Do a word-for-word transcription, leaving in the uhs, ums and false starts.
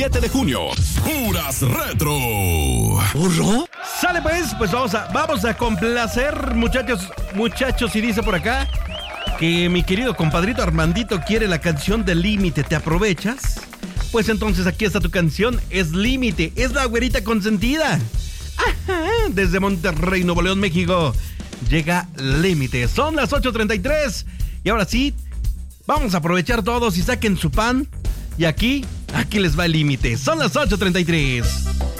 siete de junio, Puras Retro. ¿Burro? Sale pues, pues vamos a, vamos a complacer, muchachos, muchachos, y dice por acá que mi querido compadrito Armandito quiere la canción de Límite, ¿te aprovechas? Pues entonces aquí está tu canción, es Límite, es la güerita consentida. Ajá, desde Monterrey, Nuevo León, México, llega Límite. Son las ocho treinta y tres y ahora sí, vamos a aprovechar todos y saquen su pan. Y aquí, aquí les va el Límite. Son las ocho treinta y tres.